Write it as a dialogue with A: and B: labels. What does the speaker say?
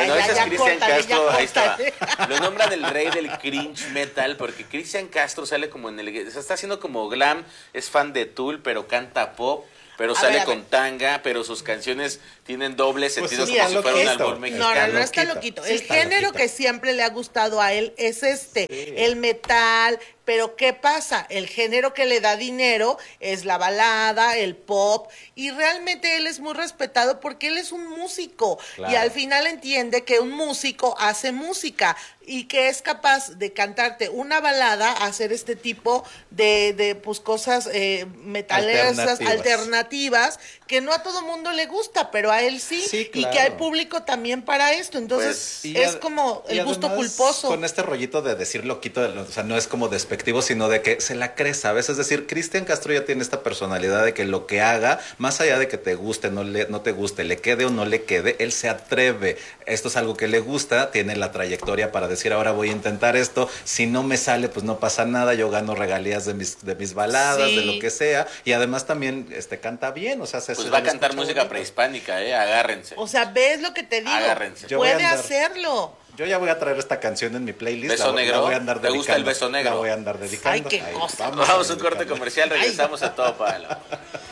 A: Bueno, ese es Cristian Castro, ahí estaba.
B: córtale.
A: Lo nombran el rey del cringe metal porque Cristian Castro sale como en el... Se está haciendo como glam, es fan de Tool, pero canta pop, pero sale
B: a ver.
A: con tanga, pero sus canciones tienen doble sentido,
B: mira,
A: como si fuera un
C: loquito.
A: album mexicano.
B: No está
C: loquito.
B: loquito.
C: Sí
B: El
C: está
B: género
C: loquito.
B: que siempre le ha gustado a él es
C: Sí.
B: el metal. Pero ¿qué pasa? El género que le da dinero es la balada, el pop, y realmente él es muy respetado porque él es un músico.
C: Claro.
B: Y al final entiende que un músico hace música y que es capaz de cantarte una balada, hacer este tipo de pues cosas metaleras alternativas, que no a todo mundo le gusta, pero a él sí,
C: Sí,
B: y
C: claro.
B: que hay público también para esto. Entonces
A: Pues,
B: es como
C: y
B: el gusto
C: además,
B: culposo.
C: Con este rollito de decir loquito, o sea, no es como despectivo, sino de que se la cree, ¿sabes? Es decir, Cristian Castro ya tiene esta personalidad de que lo que haga, más allá de que te guste, no te guste, le quede o no le quede, él se atreve. Esto es algo que le gusta, tiene la trayectoria para decir, ahora voy a intentar esto, si no me sale, pues no pasa nada, yo gano regalías de mis baladas,
B: Sí.
C: de lo que sea, y además también canta bien, o sea,
A: Pues va a cantar música prehispánica, agárrense.
B: O sea, ¿ves lo que te digo?
A: Agárrense.
C: Yo voy a
B: Puede
C: andar-
B: hacerlo.
C: Yo ya voy a traer esta canción en mi playlist.
A: ¿Beso negro?
C: voy a andar
A: ¿Te gusta el
C: dedicando.
A: beso negro?
C: La voy a andar dedicando.
B: Ay, qué
C: Ahí,
B: cosa.
A: Vamos a un corte
C: dedicando.
A: comercial, regresamos a todo palo.